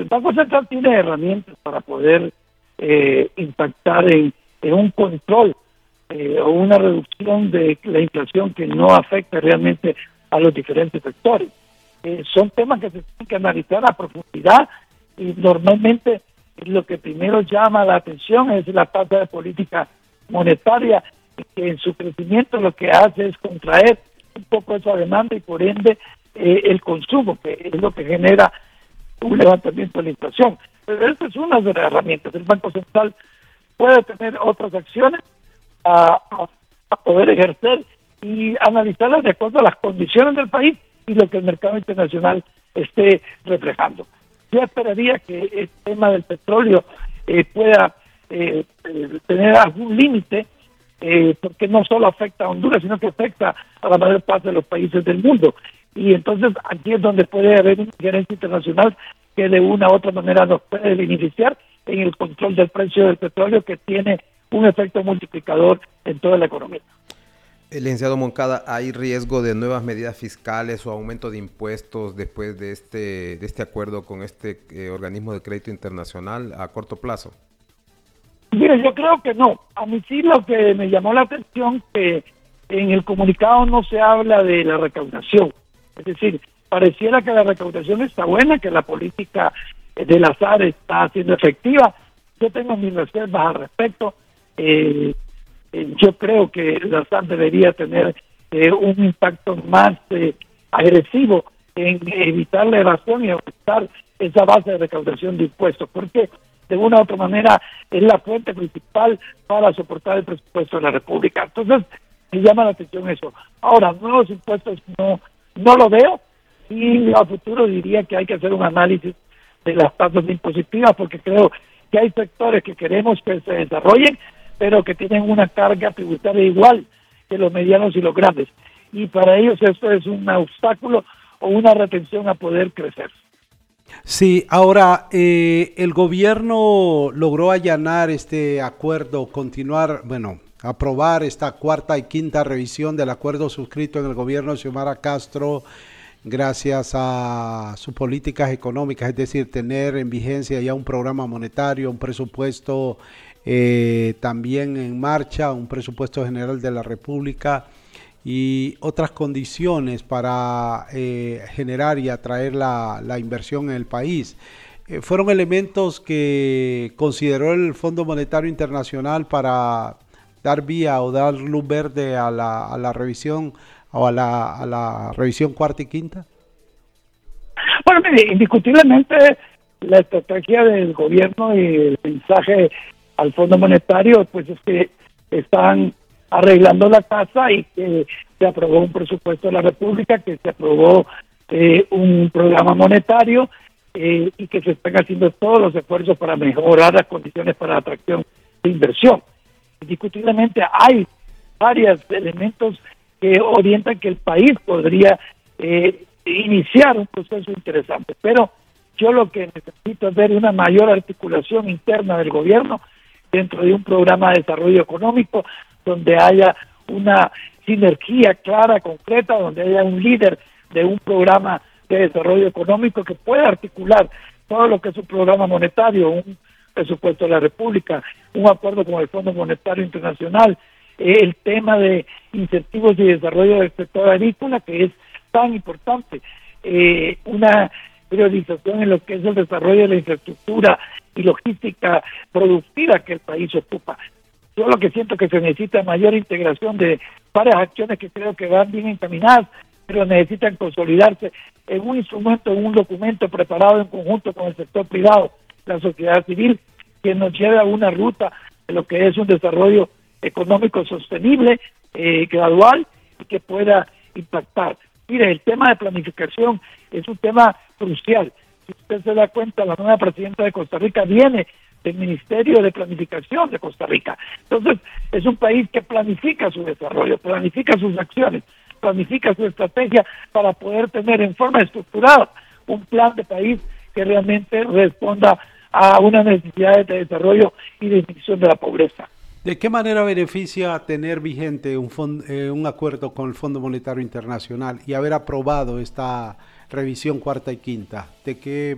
Banco Central tiene herramientas para poder impactar en un control o una reducción de la inflación que no afecte realmente a los diferentes sectores. Son temas que se tienen que analizar a profundidad y normalmente lo que primero llama la atención es la tasa de política monetaria, que en su crecimiento lo que hace es contraer un poco esa demanda y por ende el consumo, que es lo que genera un levantamiento de la inflación. Pero esta es una de las herramientas. El Banco Central puede tener otras acciones a poder ejercer y analizarlas de acuerdo a las condiciones del país y lo que el mercado internacional esté reflejando. Yo esperaría que el tema del petróleo pueda tener algún límite, porque no solo afecta a Honduras, sino que afecta a la mayor parte de los países del mundo. Y entonces aquí es donde puede haber una injerencia internacional que de una u otra manera nos puede beneficiar en el control del precio del petróleo, que tiene un efecto multiplicador en toda la economía. Licenciado Moncada, ¿hay riesgo de nuevas medidas fiscales o aumento de impuestos después de este acuerdo con este organismo de crédito internacional a corto plazo? Mire, yo creo que no. A mí sí lo que me llamó la atención que en el comunicado no se habla de la recaudación. Es decir, pareciera que la recaudación está buena, que la política del SAR está siendo efectiva. Yo tengo mis reservas al respecto. Yo creo que la SAR debería tener un impacto más agresivo en evitar la evasión y aumentar esa base de recaudación de impuestos, porque de una u otra manera es la fuente principal para soportar el presupuesto de la República. Entonces, me llama la atención eso. Ahora, nuevos impuestos no lo veo, y a futuro diría que hay que hacer un análisis de las tasas impositivas, porque creo que hay sectores que queremos que se desarrollen, pero que tienen una carga tributaria igual que los medianos y los grandes. Y para ellos esto es un obstáculo o una retención a poder crecer. Sí, ahora el gobierno logró allanar este acuerdo, aprobar esta cuarta y quinta revisión del acuerdo suscrito en el gobierno de Xiomara Castro gracias a sus políticas económicas, es decir, tener en vigencia ya un programa monetario, un presupuesto también en marcha, un presupuesto general de la República y otras condiciones para generar y atraer la inversión en el país. Fueron elementos que consideró el Fondo Monetario Internacional para dar vía o dar luz verde a la revisión o a la revisión cuarta y quinta. Bueno, mire, indiscutiblemente la estrategia del gobierno y el mensaje al Fondo Monetario pues es que están arreglando la casa y que se aprobó un presupuesto de la República, que se aprobó un programa monetario y que se están haciendo todos los esfuerzos para mejorar las condiciones para la atracción de inversión. Indiscutiblemente hay varios elementos que orientan que el país podría iniciar un proceso interesante, pero yo lo que necesito es ver una mayor articulación interna del gobierno dentro de un programa de desarrollo económico donde haya una sinergia clara, concreta, donde haya un líder de un programa de desarrollo económico que pueda articular todo lo que es un programa monetario, un presupuesto de la República, un acuerdo con el Fondo Monetario Internacional, el tema de incentivos y desarrollo del sector agrícola, que es tan importante, una priorización en lo que es el desarrollo de la infraestructura y logística productiva que el país ocupa. Yo lo que siento que se necesita mayor integración de varias acciones que creo que van bien encaminadas, pero necesitan consolidarse en un instrumento, en un documento preparado en conjunto con el sector privado, la sociedad civil, que nos lleve a una ruta de lo que es un desarrollo económico sostenible, gradual, y que pueda impactar. Mire, el tema de planificación es un tema crucial. Si usted se da cuenta, la nueva presidenta de Costa Rica viene del Ministerio de Planificación de Costa Rica. Entonces, es un país que planifica su desarrollo, planifica sus acciones, planifica su estrategia para poder tener en forma estructurada un plan de país que realmente responda a unas necesidades de desarrollo y de disminución de la pobreza. ¿De qué manera beneficia tener vigente un acuerdo con el Fondo Monetario Internacional y haber aprobado esta revisión cuarta y quinta? ¿De qué